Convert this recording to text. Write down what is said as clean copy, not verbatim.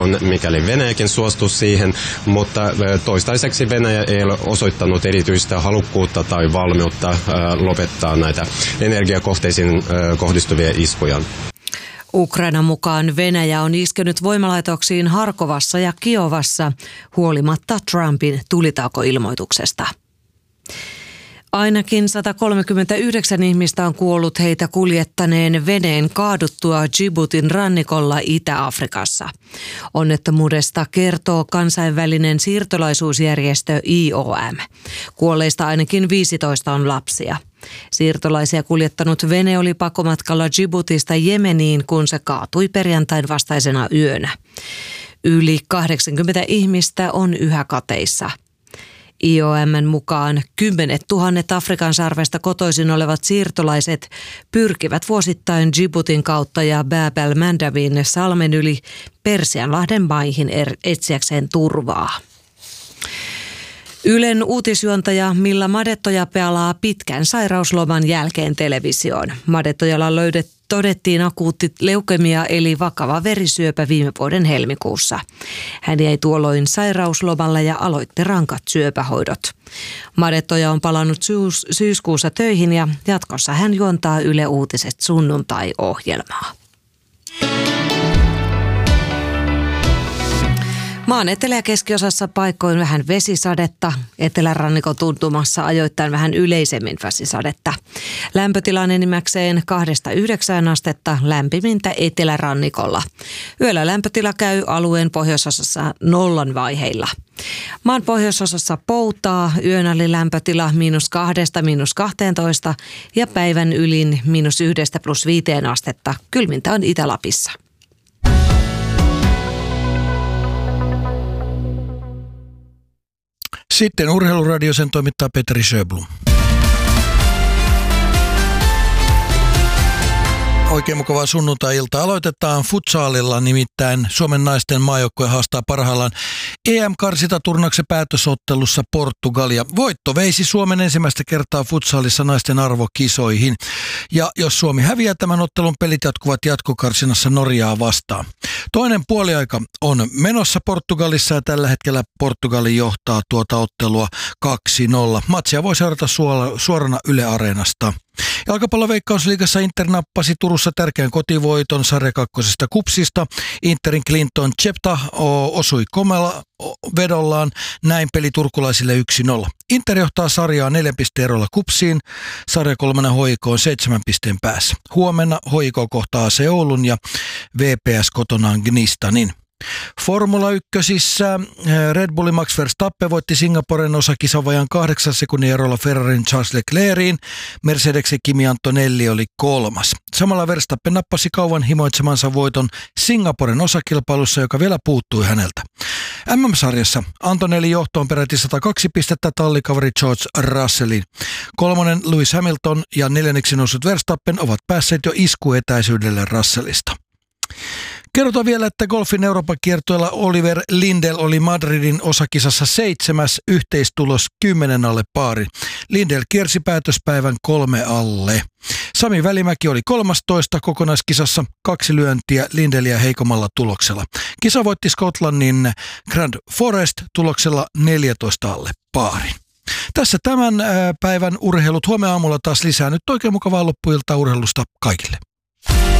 mikäli Venäjäkin suostuu siihen, mutta toistaiseksi Venäjä ei ole osoittanut erityistä halukkuutta tai valmiutta lopettaa näitä energiakohteisiin kohdistuvia iskuja. Ukrainan mukaan Venäjä on iskenyt voimalaitoksiin Harkovassa ja Kiovassa huolimatta Trumpin tulitaukoilmoituksesta. Ainakin 139 ihmistä on kuollut heitä kuljettaneen veneen kaaduttua Djiboutin rannikolla Itä-Afrikassa. Onnettomuudesta kertoo kansainvälinen siirtolaisuusjärjestö IOM. Kuolleista ainakin 15 on lapsia. Siirtolaisia kuljettanut vene oli pakomatkalla Djiboutista Jemeniin, kun se kaatui perjantain vastaisena yönä. Yli 80 ihmistä on yhä kateissa. IOM:n mukaan 10 000 Afrikan sarvesta kotoisin olevat siirtolaiset pyrkivät vuosittain Djiboutin kautta ja Bab el-Mandabin salmen yli Persianlahden maihin etsiäkseen turvaa. Ylen uutisjuontaja Milla Madettoja palaa pitkän sairausloman jälkeen televisioon. Madettojalla todettiin akuutti leukemia eli vakava verisyöpä viime vuoden helmikuussa. Hän jäi tuolloin sairauslomalle ja aloitti rankat syöpähoidot. Madettoja on palannut syyskuussa töihin ja jatkossa hän juontaa Yle Uutiset sunnuntai-ohjelmaa. Maan etelä- ja keskiosassa paikkoin vähän vesisadetta, etelärannikon tuntumassa ajoittain vähän yleisemmin vesisadetta. Lämpötila enimmäkseen 2-9 astetta, lämpimintä etelärannikolla. Yöllä lämpötila käy alueen pohjoisosassa 0 vaiheilla. Maan pohjoisosassa poutaa, yön ali lämpötila -2––12 ja päivän ylin -1–+5 astetta. Kylmintä on Itä-Lapissa. Sitten Urheiluradio, sen toimittaa Petri Sjöblom. Oikein mukavaa sunnuntai-iltaa. Aloitetaan futsalilla, nimittäin Suomen naisten maajoukkue haastaa parhaillaan EM-karsitaturnauksen päätösottelussa Portugalia. Voitto veisi Suomen ensimmäistä kertaa futsalissa naisten arvokisoihin. Ja jos Suomi häviää tämän ottelun, pelit jatkuvat jatkokarsinassa Norjaa vastaan. Toinen puoliaika on menossa Portugalissa ja tällä hetkellä Portugali johtaa tuota ottelua 2-0. Matsia voi seurata suorana Yle Areenasta. Jalkapalloveikkausliigassa Inter nappasi Turussa tärkeän kotivoiton sarja 2. KuPSista. Interin Clinton Chepta osui komella vedollaan, näin peli turkulaisille 1-0. Inter johtaa sarjaa 4 pisteen erolla KuPSiin, sarja 3 HJK on 7 pisteen päässä. Huomenna HJK kohtaa AC Oulun ja VPS kotonaan Gnistanin. Formula 1:ssä Red Bullin Max Verstappen voitti Singaporen osakisan vajaan 8 sekunnin erolla Ferrarin Charles Leclercin. Mercedeksen Kimi Antonelli oli 3. Samalla Verstappen nappasi kauan himoitsemansa voiton Singaporen osakilpailussa, joka vielä puuttui häneltä. MM-sarjassa Antonelli johtoon peräti 102 pistettä tallikaveri George Russellin. 3. Lewis Hamilton ja 4. noussut Verstappen ovat päässeet jo iskuetäisyydelle Russellista. Kerrotaan vielä, että golfin Euroopan kiertueella Oliver Lindell oli Madridin osakisassa 7. yhteistulos 10 alle paari. Lindell kiersi päätöspäivän 3 alle. Sami Välimäki oli 13 kokonaiskisassa, 2 lyöntiä Lindelliä heikommalla tuloksella. Kisa voitti Skotlannin Grand Forest tuloksella 14 alle paari. Tässä tämän päivän urheilut. Huomenna aamulla taas lisää. Nyt oikein mukavaa loppuiltaa urheilusta kaikille.